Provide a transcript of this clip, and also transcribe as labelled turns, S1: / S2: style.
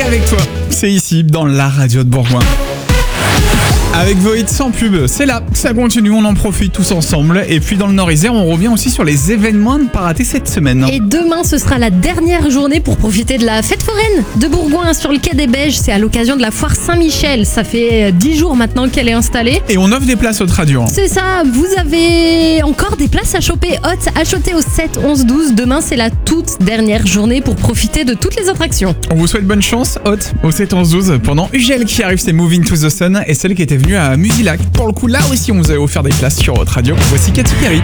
S1: avec toi. C'est ici, dans la radio de Bourgoin. Avec vos hits sans pub, c'est là, ça continue, on en profite tous ensemble. Et puis dans le Nord-Isère, on revient aussi sur les événements à ne pas rater cette semaine.
S2: Et demain, ce sera la dernière journée pour profiter de la fête foraine de Bourgoin sur le quai des Bèges. C'est à l'occasion de la foire Saint-Michel. Ça fait 10 jours maintenant qu'elle est installée.
S1: Et on offre des places aux radio.
S2: C'est ça, vous avez encore des places à choper. Hot, achetez au 7 11 12. Demain, c'est la toute dernière journée pour profiter de toutes les attractions.
S1: On vous souhaite bonne chance, Hot, au 7 11 12. Pendant Ugel qui arrive, c'est Moving to the Sun. Et celle qui était venue à Musilac. Pour le coup, là aussi, on vous avait offert des places sur votre radio. Voici Katy Perry.